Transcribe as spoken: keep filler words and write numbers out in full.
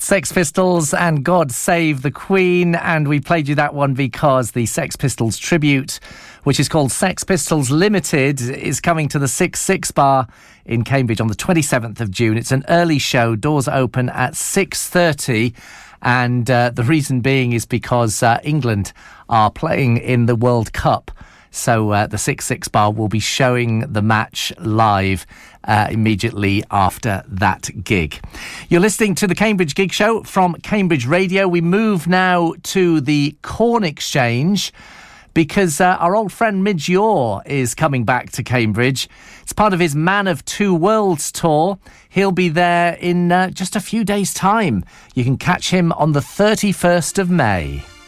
Sex Pistols and God Save the Queen, and we played you that one because the Sex Pistols tribute, which is called Sex Pistols Limited, is coming to the six six Bar in Cambridge on the twenty-seventh of June. It's an early show. Doors open at six thirty, and uh, the reason being is because uh, England are playing in the World Cup. So uh, the six six Bar will be showing the match live uh, immediately after that gig. You're listening to the Cambridge Gig Show from Cambridge Radio. We move now to the Corn Exchange because uh, our old friend Midge Ure is coming back to Cambridge. It's part of his Man of Two Worlds tour. He'll be there in uh, just a few days' time. You can catch him on the thirty-first of May.